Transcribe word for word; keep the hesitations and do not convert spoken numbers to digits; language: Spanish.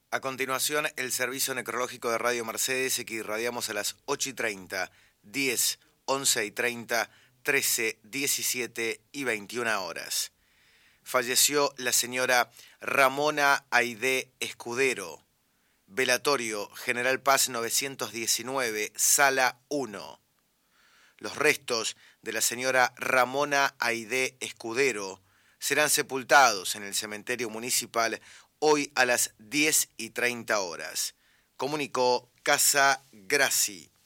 A continuación, el servicio necrológico de Radio Mercedes, que irradiamos a las ocho y treinta, diez, once y treinta, trece, diecisiete y veintiuna horas. Falleció la señora Ramona Aidé Escudero. Velatorio General Paz novecientos diecinueve, Sala uno. Los restos de la señora Ramona Aidé Escudero serán sepultados en el cementerio municipal hoy a las diez y treinta horas. Comunicó Casa Graci.